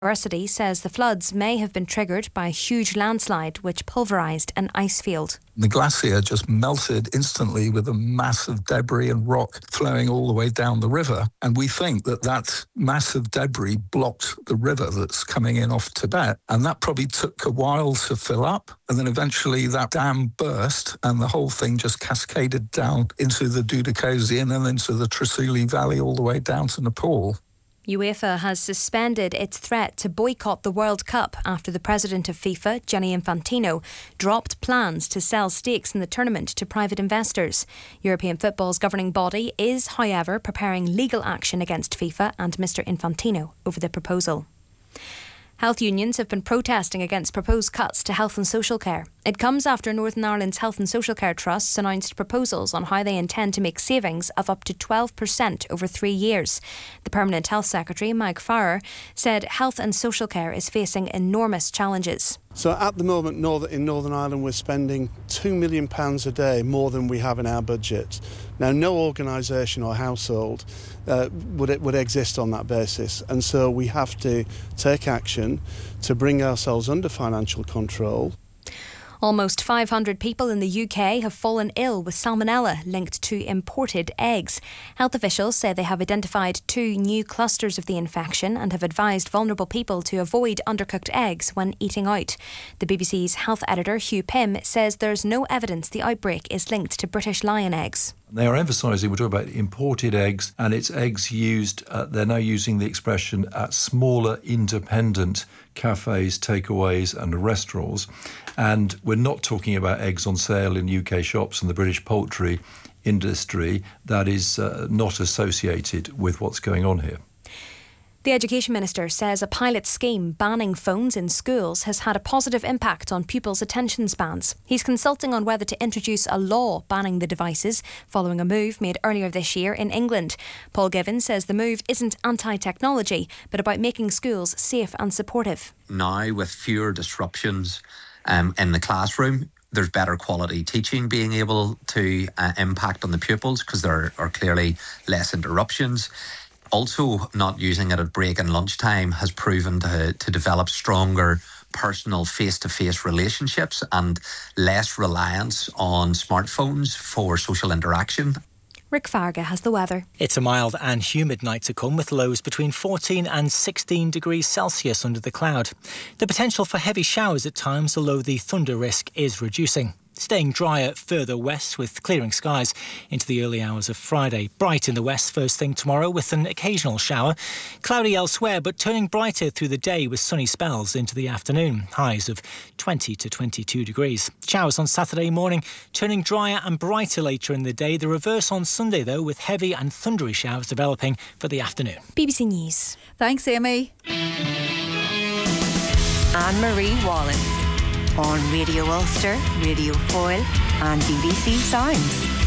University says the floods may have been triggered by a huge landslide which pulverised an ice field. The glacier just melted instantly with a massive debris and rock flowing all the way down the river. And we think that that massive debris blocked the river that's coming in off Tibet. And that probably took a while to fill up. And then eventually that dam burst and the whole thing just cascaded down into the Dudakosi and then into the Trasuli Valley all the way down to Nepal. UEFA has suspended its threat to boycott the World Cup after the president of FIFA, Gianni Infantino, dropped plans to sell stakes in the tournament to private investors. European football's governing body is, however, preparing legal action against FIFA and Mr Infantino over the proposal. Health unions have been protesting against proposed cuts to health and social care. It comes after Northern Ireland's Health and Social Care Trusts announced proposals on how they intend to make savings of up to 12% over 3 years. The Permanent Health Secretary, Mike Farrer, said health and social care is facing enormous challenges. So at the moment in Northern Ireland we're spending £2 million a day more than we have in our budget. Now no organisation or household would exist on that basis, and so we have to take action to bring ourselves under financial control. Almost 500 people in the UK have fallen ill with salmonella linked to imported eggs. Health officials say they have identified 2 new clusters of the infection and have advised vulnerable people to avoid undercooked eggs when eating out. The BBC's health editor, Hugh Pym, says there's no evidence the outbreak is linked to British lion eggs. They are emphasising, we're talking about imported eggs, and it's eggs used, they're now using the expression at smaller independent cafes, takeaways and restaurants. And we're not talking about eggs on sale in UK shops and the British poultry industry. That is not associated with what's going on here. The Education Minister says a pilot scheme banning phones in schools has had a positive impact on pupils' attention spans. He's consulting on whether to introduce a law banning the devices following a move made earlier this year in England. Paul Given says the move isn't anti-technology but about making schools safe and supportive. Now, with fewer disruptions in the classroom, there's better quality teaching being able to impact on the pupils because there are clearly less interruptions. Also, not using it at break and lunchtime has proven to develop stronger personal face-to-face relationships and less reliance on smartphones for social interaction. Rick Farga has the weather. It's a mild and humid night to come with lows between 14 and 16 degrees Celsius under the cloud. The potential for heavy showers at times, although the thunder risk is reducing. Staying drier further west with clearing skies into the early hours of Friday. Bright in the west first thing tomorrow with an occasional shower. Cloudy elsewhere but turning brighter through the day with sunny spells into the afternoon. Highs of 20 to 22 degrees. Showers on Saturday morning, turning drier and brighter later in the day. The reverse on Sunday though, with heavy and thundery showers developing for the afternoon. BBC News. Thanks, Amy. Anne-Marie Wallis on Radio Ulster, Radio Foyle and BBC Sounds.